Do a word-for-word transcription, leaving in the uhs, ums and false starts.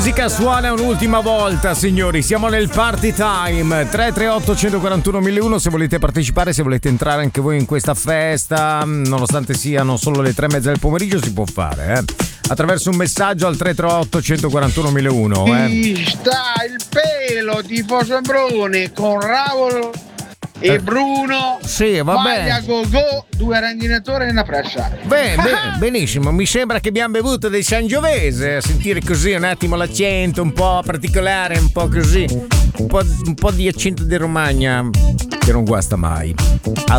musica suona un'ultima volta, signori. Siamo nel party time. tre tre otto uno quattro uno uno uno se volete partecipare, se volete entrare anche voi in questa festa, nonostante siano solo le tre e mezza del pomeriggio, si può fare, eh? Attraverso un messaggio al tre tre otto uno quattro uno uno uno, eh? Ci sta il pelo tifoso Bruni con Ravolo e Eh. Bruno. Sì, va Maglia bene. go-go, due arranginatori e una pressa. Beh, beh, benissimo, mi sembra che abbiamo bevuto del Sangiovese, a sentire così un attimo l'accento un po' particolare, un po' così, un po', un po' di accento di Romagna che non guasta mai.